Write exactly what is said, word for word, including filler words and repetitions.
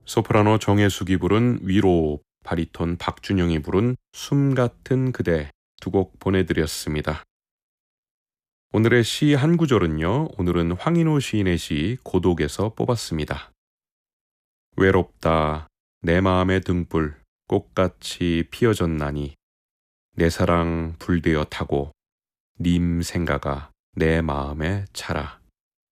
소프라노 정혜숙이 부른 위로, 바리톤 박준영이 부른 숨 같은 그대 두 곡 보내드렸습니다. 오늘의 시 한 구절은요, 오늘은 황인호 시인의 시 고독에서 뽑았습니다. 외롭다 내 마음의 등불 꽃같이 피어졌나니 내 사랑 불되어 타고 님 생각아 내 마음에 차라.